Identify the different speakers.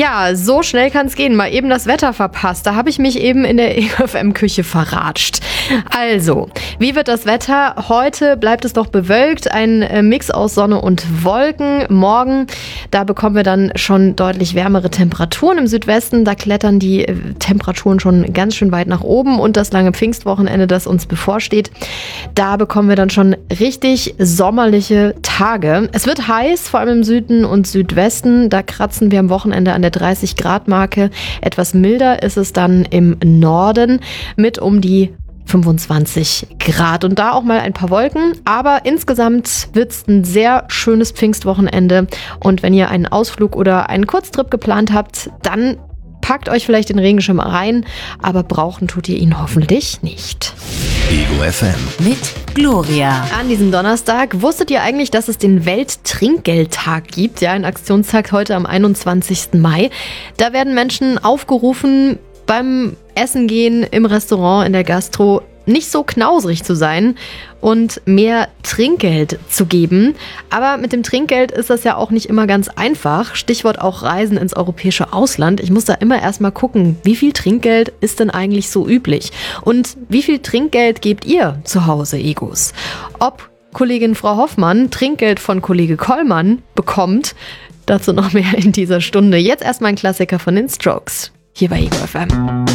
Speaker 1: Ja, so schnell kann es gehen. Mal eben das Wetter verpasst. Da habe ich mich eben in der EFM-Küche verratscht. Also, wie wird das Wetter? Heute bleibt es noch bewölkt. Ein Mix aus Sonne und Wolken. Morgen, da bekommen wir dann schon deutlich wärmere Temperaturen im Südwesten. Da klettern die Temperaturen schon ganz schön weit nach oben. Und das lange Pfingstwochenende, das uns bevorsteht, da bekommen wir dann schon richtig sommerliche Tage. Es wird heiß, vor allem im Süden und Südwesten. Da kratzen wir am Wochenende an der 30-Grad-Marke. Etwas milder ist es dann im Norden mit um die 25 Grad und da auch mal ein paar Wolken, aber insgesamt wird es ein sehr schönes Pfingstwochenende und wenn ihr einen Ausflug oder einen Kurztrip geplant habt, dann packt euch vielleicht den Regenschirm rein, aber brauchen tut ihr ihn hoffentlich nicht.
Speaker 2: Ego FM
Speaker 3: mit Gloria.
Speaker 1: An diesem Donnerstag, wusstet ihr eigentlich, dass es den Welttrinkgeldtag gibt? Ja, ein Aktionstag heute am 21. Mai. Da werden Menschen aufgerufen, beim Essen gehen, im Restaurant, in der Gastro nicht so knausrig zu sein und mehr Trinkgeld zu geben. Aber mit dem Trinkgeld ist das ja auch nicht immer ganz einfach. Stichwort auch Reisen ins europäische Ausland. Ich muss da immer erstmal gucken, wie viel Trinkgeld ist denn eigentlich so üblich? Und wie viel Trinkgeld gebt ihr zu Hause, Egos? Ob Kollegin Frau Hoffmann Trinkgeld von Kollege Kollmann bekommt, dazu noch mehr in dieser Stunde. Jetzt erstmal ein Klassiker von den Strokes. Hier bei Ego FM.